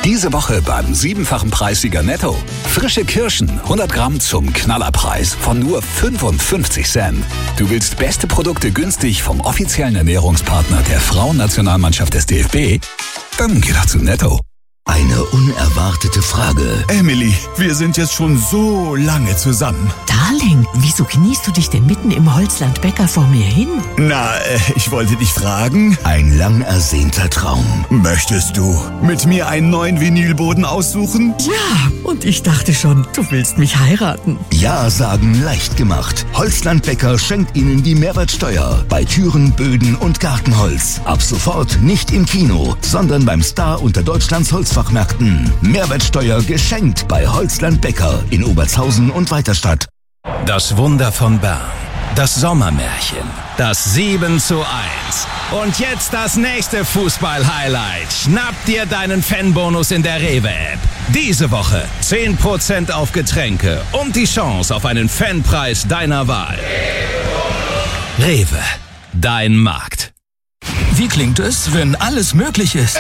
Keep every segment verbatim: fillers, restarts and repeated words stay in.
Diese Woche beim siebenfachen Preissieger Netto. Frische Kirschen, hundert Gramm zum Knallerpreis von nur fünfundfünfzig Cent. Du willst beste Produkte günstig vom offiziellen Ernährungspartner der Frauennationalmannschaft des D F B? Dann geh doch zu Netto. Eine unerwartete Frage. Emily, wir sind jetzt schon so lange zusammen. Darling, wieso kniest du dich denn mitten im Holzland-Bäcker vor mir hin? Na, äh, ich wollte dich fragen. Ein lang ersehnter Traum. Möchtest du mit mir einen neuen Vinylboden aussuchen? Ja, und ich dachte schon, du willst mich heiraten. Ja sagen leicht gemacht. Holzland-Bäcker schenkt Ihnen die Mehrwertsteuer bei Türen, Böden und Gartenholz. Ab sofort nicht im Kino, sondern beim Star unter Deutschlands Holzfachmärkten. Mehrwertsteuer geschenkt bei Holzland-Bäcker in Obertshausen und Weiterstadt. Das Wunder von Bern. Das Sommermärchen. Das sieben zu eins. Und jetzt das nächste Fußball-Highlight. Schnapp dir deinen Fanbonus in der Rewe-App. Diese Woche zehn Prozent auf Getränke und die Chance auf einen Fanpreis deiner Wahl. Rewe. Dein Markt. Wie klingt es, wenn alles möglich ist?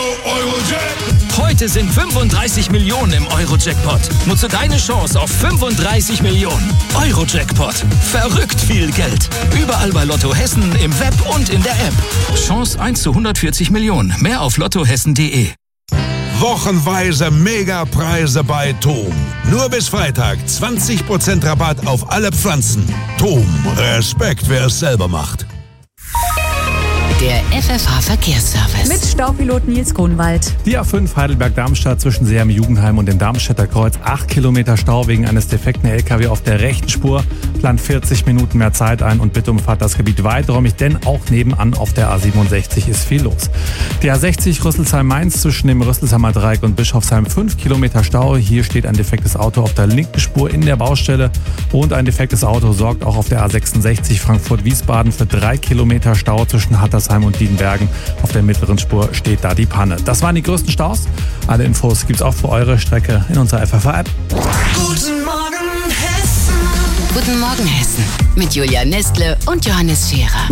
Heute sind fünfunddreißig Millionen im Euro-Jackpot. Nutze deine Chance auf fünfunddreißig Millionen. Euro-Jackpot. Verrückt viel Geld. Überall bei Lotto Hessen, im Web und in der App. Chance eins zu hundertvierzig Millionen. Mehr auf lottohessen punkt de. Wochenweise Megapreise bei Tom. Nur bis Freitag zwanzig Prozent Rabatt auf alle Pflanzen. Tom, Respekt, wer es selber macht. Der F F H-Verkehrsservice. Mit Staupilot Nils Grunwald. Die A fünf Heidelberg-Darmstadt zwischen Seeheim-Jugendheim und dem Darmstädter Kreuz. acht Kilometer Stau wegen eines defekten L K W auf der rechten Spur. Plant vierzig Minuten mehr Zeit ein und bitte umfahrt das Gebiet weiträumig, denn auch nebenan auf der A siebenundsechzig ist viel los. Die A sechzig Rüsselsheim-Mainz zwischen dem Rüsselsheimer Dreieck und Bischofsheim. fünf Kilometer Stau. Hier steht ein defektes Auto auf der linken Spur in der Baustelle. Und ein defektes Auto sorgt auch auf der A sechsundsechzig Frankfurt-Wiesbaden für drei Kilometer Stau zwischen Hattersheim und Diedenbergen. Auf der mittleren Spur steht da die Panne. Das waren die größten Staus. Alle Infos gibt's auch für eure Strecke in unserer F F H-App. Guten Morgen Hessen. Guten Morgen Hessen. Mit Julia Nestle und Johannes Scherer.